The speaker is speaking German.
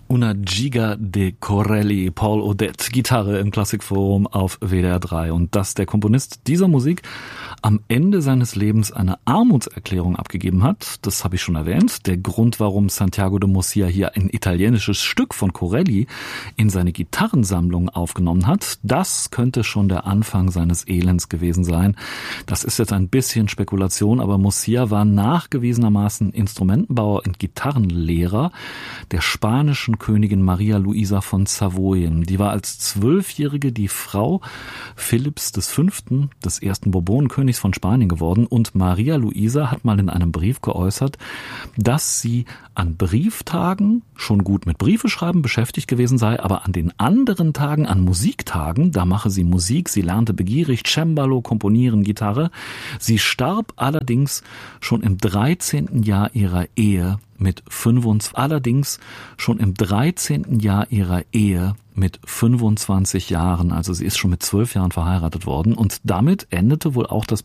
Una giga de Corelli, Paul Odette, Gitarre im Klassikforum auf WDR 3. Und dass der Komponist dieser Musik am Ende seines Lebens eine Armutserklärung abgegeben hat, das habe ich schon erwähnt. Der Grund, warum Santiago de Murcia hier ein italienisches Stück von Corelli in seine Gitarrensammlung aufgenommen hat, das könnte schon der Anfang seines Elends gewesen sein. Das ist jetzt ein bisschen Spekulation, aber Murcia war nachgewiesenermaßen Instrumentenbauer und Gitarrenlehrer der spanischen Königin Maria Luisa von Savoyen. Die war als 12-Jährige die Frau Philipps V., des ersten Bourbonenkönigs von Spanien geworden, und Maria Luisa hat mal in einem Brief geäußert, dass sie an Brieftagen schon gut mit Briefeschreiben beschäftigt gewesen sei, aber an den anderen Tagen, an Musiktagen, da mache sie Musik, sie lernte begierig Cembalo, Komponieren, Gitarre. Sie starb allerdings schon im 13. Jahr ihrer Ehe mit 25 Jahren, also sie ist schon mit 12 Jahren verheiratet worden, und damit endete wohl auch das